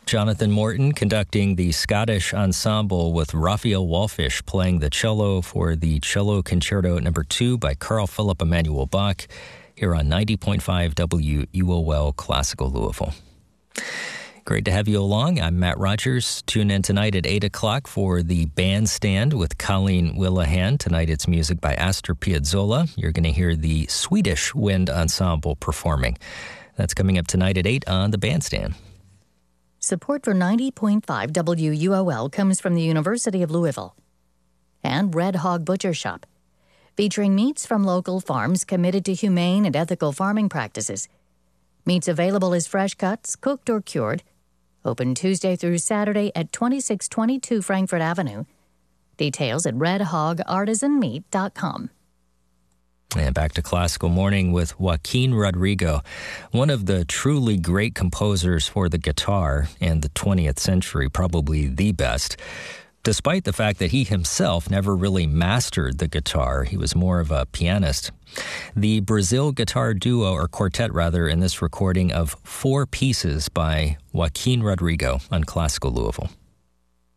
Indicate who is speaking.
Speaker 1: Jonathan Morton conducting the Scottish Ensemble with Raphael Wallfisch playing the cello for the Cello Concerto No. 2 by Carl Philipp Emanuel Bach here on 90.5 WUOL Classical Louisville. Great to have you along. I'm Matt Rogers. Tune in tonight at 8 o'clock for the Bandstand with Colleen Willihan. Tonight it's music by Astor Piazzolla. You're going to hear the Swedish Wind Ensemble performing. That's coming up tonight at 8 on the Bandstand.
Speaker 2: Support for 90.5 WUOL comes from the University of Louisville and Red Hog Butcher Shop, featuring meats from local farms committed to humane and ethical farming practices. Meats available as fresh cuts, cooked or cured. Open Tuesday through Saturday at 2622 Frankfort Avenue. Details at redhogartisanmeat.com.
Speaker 1: And back to Classical Morning with Joaquin Rodrigo, one of the truly great composers for the guitar in the 20th century, probably the best. Despite the fact that he himself never really mastered the guitar, he was more of a pianist. The Brazil guitar duo, or quartet rather, in this recording of 4 pieces by Joaquin Rodrigo on Classical Louisville.